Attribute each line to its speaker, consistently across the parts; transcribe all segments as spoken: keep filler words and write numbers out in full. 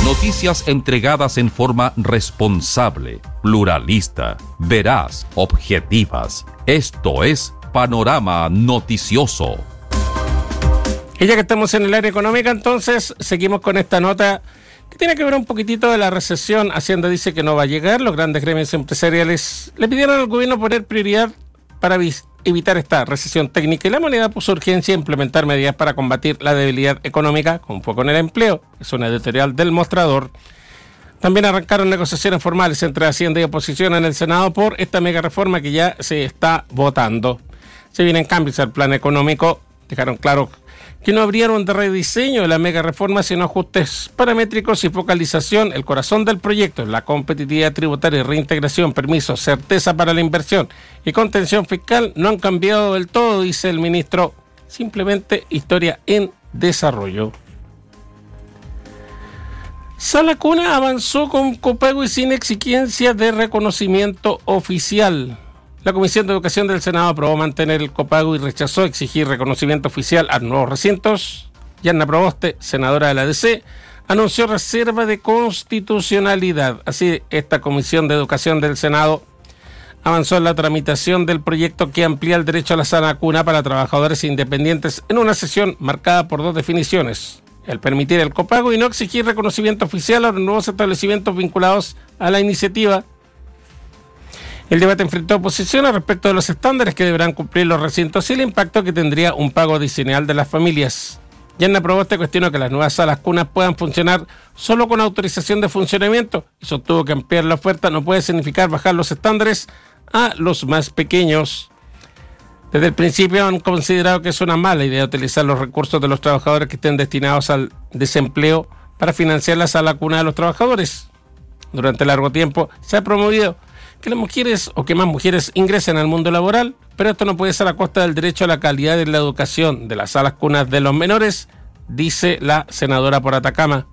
Speaker 1: Noticias entregadas en forma responsable, pluralista, veraz, objetivas. Esto es Panorama Noticioso.
Speaker 2: Y ya que estamos en el área económica, entonces seguimos con esta nota que tiene que ver un poquitito de la recesión. Hacienda dice que no va a llegar. Los grandes gremios empresariales le pidieron al gobierno poner prioridad para evitar esta recesión técnica, y la moneda puso urgencia a implementar medidas para combatir la debilidad económica, como fue con el empleo. Es una editorial del Mostrador. También arrancaron negociaciones formales entre Hacienda y oposición en el Senado por esta mega reforma que ya se está votando. Se vienen cambios al plan económico. Dejaron claro que no habría un rediseño de la mega reforma, sino ajustes paramétricos y focalización. El corazón del proyecto es la competitividad tributaria y reintegración, permisos, certeza para la inversión y contención fiscal. No han cambiado del todo, dice el ministro. Simplemente historia en desarrollo. Sala Cuna avanzó con copago y sin exigencia de reconocimiento oficial. La Comisión de Educación del Senado aprobó mantener el copago y rechazó exigir reconocimiento oficial a nuevos recintos. Yanna Proboste, senadora de la D C, anunció reserva de constitucionalidad. Así, esta Comisión de Educación del Senado avanzó en la tramitación del proyecto que amplía el derecho a la Sala Cuna para trabajadores independientes en una sesión marcada por dos definiciones: el permitir el copago y no exigir reconocimiento oficial a los nuevos establecimientos vinculados a la iniciativa. El debate enfrentó oposición respecto de los estándares que deberán cumplir los recintos y el impacto que tendría un pago adicional de las familias. Yanna Proboste cuestionó que las nuevas salas cunas puedan funcionar solo con autorización de funcionamiento y sostuvo que ampliar la oferta no puede significar bajar los estándares a los más pequeños. Desde el principio han considerado que es una mala idea utilizar los recursos de los trabajadores que estén destinados al desempleo para financiar la sala cuna de los trabajadores. Durante largo tiempo se ha promovido que las mujeres o que más mujeres ingresen al mundo laboral, pero esto no puede ser a costa del derecho a la calidad de la educación de las salas cunas de los menores, dice la senadora por Atacama.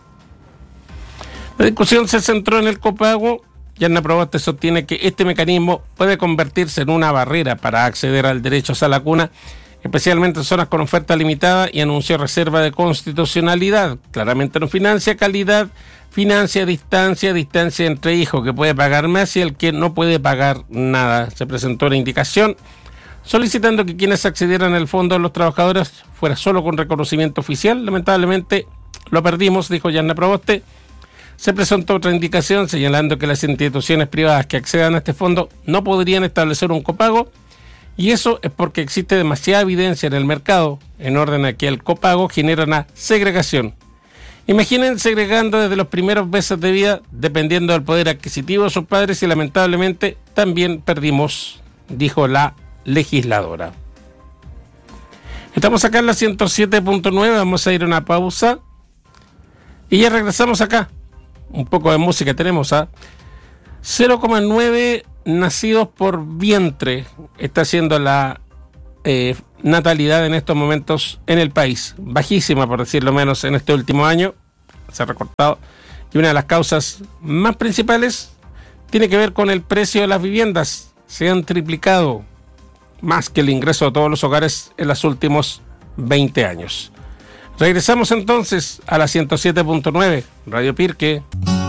Speaker 2: La discusión se centró en el copago. Yanna Proboste sostiene que este mecanismo puede convertirse en una barrera para acceder al derecho a sala cuna, especialmente en zonas con oferta limitada, y anunció reserva de constitucionalidad. Claramente no financia calidad, financia distancia, distancia entre hijos, que puede pagar más y el que no puede pagar nada. Se presentó una indicación solicitando que quienes accedieran al fondo de los trabajadores fuera solo con reconocimiento oficial. Lamentablemente lo perdimos, dijo Yanna Proboste. Se presentó otra indicación señalando que las instituciones privadas que accedan a este fondo no podrían establecer un copago, y eso es porque existe demasiada evidencia en el mercado en orden a que el copago genera una segregación. Imaginen segregando desde los primeros meses de vida, dependiendo del poder adquisitivo de sus padres, y lamentablemente también perdimos, dijo la legisladora. Estamos acá en la ciento siete punto nueve, vamos a ir a una pausa y ya regresamos acá. Un poco de música tenemos a cero coma nueve nacidos por vientre, está siendo la eh, natalidad en estos momentos en el país, bajísima por decirlo menos en este último año, se ha recortado, y una de las causas más principales tiene que ver con el precio de las viviendas. Se han triplicado más que el ingreso de todos los hogares en los últimos veinte años. Regresamos entonces a la ciento siete punto nueve, Radio Pirque.